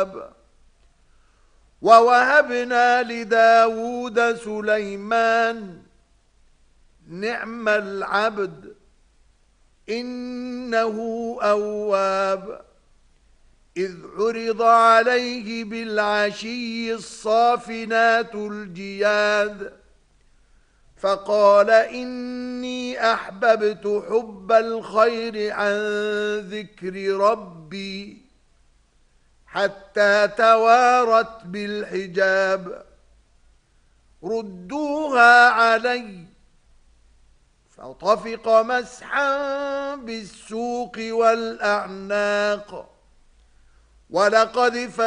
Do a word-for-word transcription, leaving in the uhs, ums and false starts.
أواب. ووهبنا لداود سليمان نعم العبد إنه أواب. إذ عرض عليه بالعشي الصافنات الجياد فقال إني أحببت حب الخير عن ذكر ربي حتى توارت بالحجاب. ردوها علي فطفق مسحا بالسوق والأعناق. ولقد